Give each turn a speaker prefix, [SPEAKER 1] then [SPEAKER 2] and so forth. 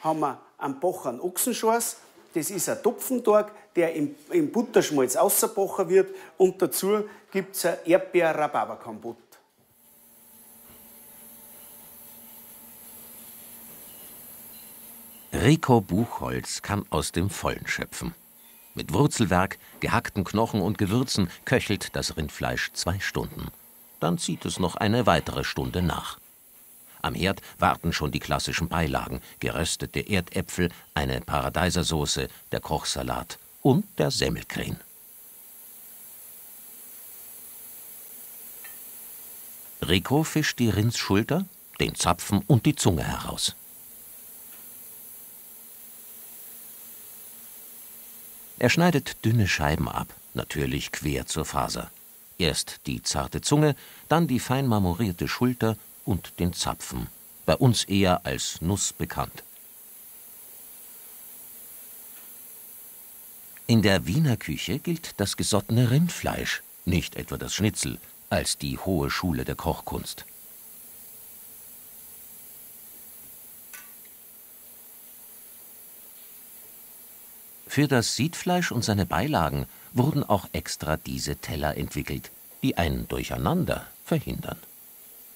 [SPEAKER 1] haben wir einen Bochern Ochsenschors. Das ist ein Topfentorg, der im Butterschmalz ausgebrochen wird. Und dazu gibt es ein Erdbeer-Rhabarber-Kompott.
[SPEAKER 2] Rico Buchholz kann aus dem Vollen schöpfen. Mit Wurzelwerk, gehackten Knochen und Gewürzen köchelt das Rindfleisch 2 Stunden. Dann zieht es noch eine weitere Stunde nach. Am Herd warten schon die klassischen Beilagen: geröstete Erdäpfel, eine Paradeisersoße, der Kochsalat und der Semmelkrin. Rico fischt die Rindsschulter, den Zapfen und die Zunge heraus. Er schneidet dünne Scheiben ab, natürlich quer zur Faser. Erst die zarte Zunge, dann die fein marmorierte Schulter und den Zapfen, bei uns eher als Nuss bekannt. In der Wiener Küche gilt das gesottene Rindfleisch, nicht etwa das Schnitzel, als die hohe Schule der Kochkunst. Für das Siedfleisch und seine Beilagen wurden auch extra diese Teller entwickelt, die ein Durcheinander verhindern.